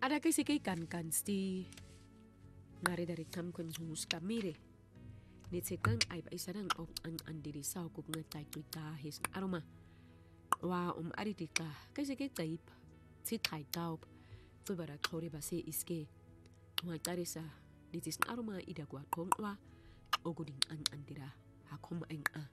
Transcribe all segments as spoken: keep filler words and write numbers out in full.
Ada kasi kay kan-kan sti ngari dari tam kun hus kamire. Nitsekang ay pa isarang op ang andiri sa kup nga tay tuita his aroma. Wa um aritika kasi kay taip si tay taup tu bara klori base iske. Wa tarisa nitis aroma ida gwa kong wa oguding ang andira hakom ang a.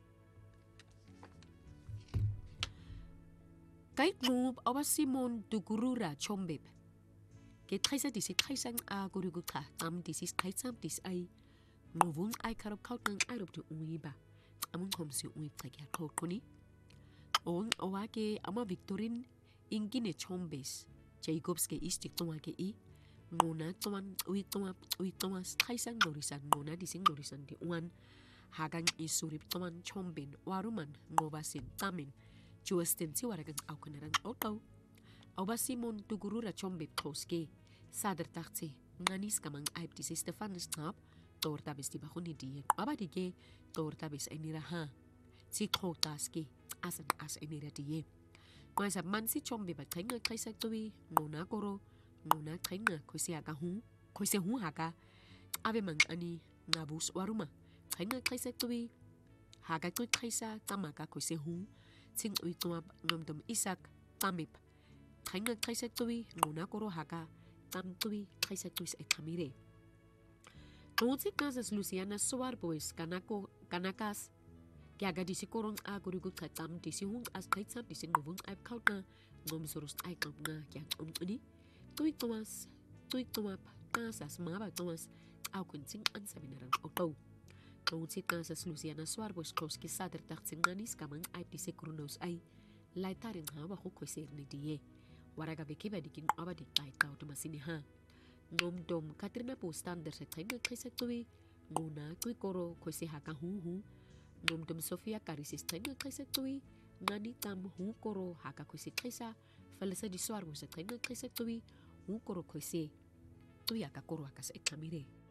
Kay klub awa Simon Dugurura chombeb. Ke traisa disi traisang a guruguka tam disi traisam dis ay ngovung ay karop kaut ng arop tu uiba among komsi ui tagya kaut kuni on awake ama Victorin ingine chombes Jacobs ke istik tuma ke i ngona tuman ui tuma ui tuma traisang norisan ngona dising norisan di uan hagang isurip tuman chomben waruman ngobasin tamin juestin si waragang au kanarang auto Awa Simon Dugurura chombeb koske sadar taxi nganis kamang aib di Stefan snap torta bes di bakuni die aba dige torta bes enira ha si trotaski asan as enira die kwa sa man si chombe ba trenga kaisa tui ngona koro ngona trenga kosi aga hu kosi hu haga ave mang ani ngabus waruma trenga kaisa tui haga tu kaisa tamaka kosi hu sing ui tuab ngomdom isak tamip Trenga kaisa tui ngona koro haga tam tui kaisa tui sa ekamire. Tonsi kasas Luciana suar boys kanako kanakas kiaga disi korong a gurugut katam disi hung as kaitsam disi ngovung aib kautna ngom surus ay kautna kiang um ini tui tomas tui tomap kasas maba tomas au kunsing an sabinarang auto. Tonsi kasas Luciana suar boys koski sadar taksin nanis kamang aib disi kronos ay laitarin hawa hukoisir ni die. Waraga bekiba dikin abadi tay tau tu masini ha nom dom katrina po standard sa trenga kaisa tui nguna tui koro koisi haka hu hu nom dom Sofia karisis trenga kaisa tui ngani tam hu koro haka koisi kaisa falesa di suar mo sa trenga kaisa tui hu koro koisi tui haka koro haka sa ekamire